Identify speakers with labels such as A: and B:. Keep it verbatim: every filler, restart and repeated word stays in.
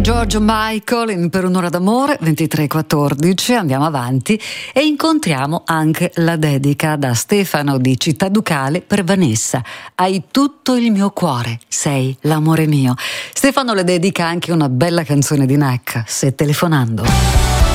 A: George Michael in Per un'ora d'amore, ventitré e quattordici, andiamo avanti e incontriamo anche la dedica da Stefano di Città Ducale per Vanessa. Hai tutto il mio cuore, sei l'amore mio. Stefano le dedica anche una bella canzone di Neck, Se telefonando.